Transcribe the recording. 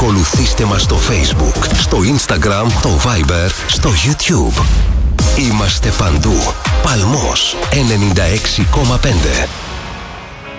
Ακολουθήστε μας στο Facebook, στο Instagram, το Viber, στο YouTube. Είμαστε παντού. Παλμός 96,5.